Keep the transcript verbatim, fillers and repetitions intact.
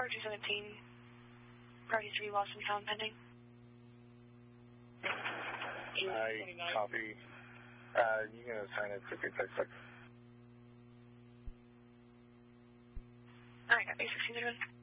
Car two seventeen, parties to be lost and found pending. I copy. Uh, you can assign it to three six six. Alright, got basic sixteen.